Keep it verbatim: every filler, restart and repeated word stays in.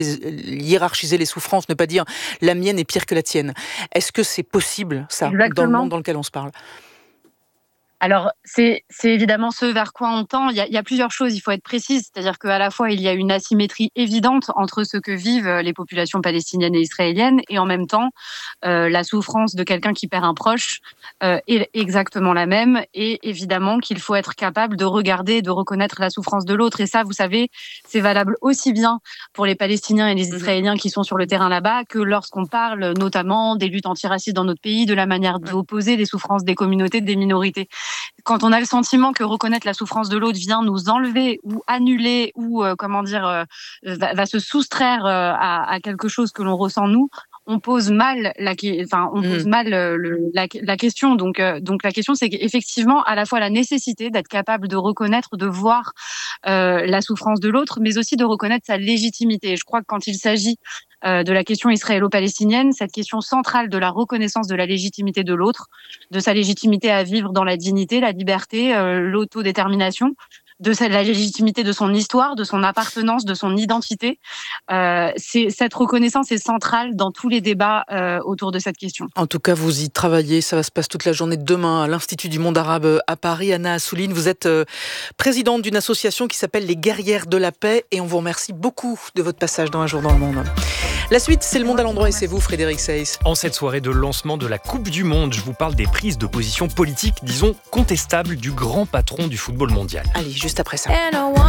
hiérarchiser les souffrances, ne pas dire la mienne est pire que la tienne. Est-ce que c'est possible, ça, Exactement. dans le monde dans lequel on se parle ? Alors, c'est, c'est évidemment ce vers quoi on tend. Il y a, il y a plusieurs choses, il faut être précise. C'est-à-dire qu'à la fois, il y a une asymétrie évidente entre ce que vivent les populations palestiniennes et israéliennes et en même temps, euh, la souffrance de quelqu'un qui perd un proche euh, est exactement la même. Et évidemment qu'il faut être capable de regarder et de reconnaître la souffrance de l'autre. Et ça, vous savez, c'est valable aussi bien pour les Palestiniens et les Israéliens qui sont sur le terrain là-bas que lorsqu'on parle notamment des luttes antiracistes dans notre pays, de la manière d'opposer les souffrances des communautés, des minorités. Quand on a le sentiment que reconnaître la souffrance de l'autre vient nous enlever ou annuler ou euh, comment dire euh, va, va se soustraire euh, à, à quelque chose que l'on ressent nous, on pose mal la, enfin on pose mmh. mal le, la, la question. Donc euh, donc la question c'est qu'effectivement à la fois la nécessité d'être capable de reconnaître, de voir euh, la souffrance de l'autre, mais aussi de reconnaître sa légitimité. Je crois que quand il s'agit euh, de la question israélo-palestinienne, cette question centrale de la reconnaissance de la légitimité de l'autre, de sa légitimité à vivre dans la dignité, la liberté, euh, l'autodétermination, de sa, la légitimité de son histoire, de son appartenance, de son identité. Euh, c'est, cette reconnaissance est centrale dans tous les débats euh, autour de cette question. En tout cas, vous y travaillez, ça va se passer toute la journée de demain à l'Institut du monde arabe à Paris. Anna Assouline, vous êtes euh, présidente d'une association qui s'appelle Les Guerrières de la Paix et on vous remercie beaucoup de votre passage dans Un jour dans le monde. La suite, c'est Le Monde à l'endroit et c'est vous, Frédéric Seyss. En cette soirée de lancement de la Coupe du Monde, je vous parle des prises de position politiques, disons, contestables du grand patron du football mondial. Allez, juste après ça.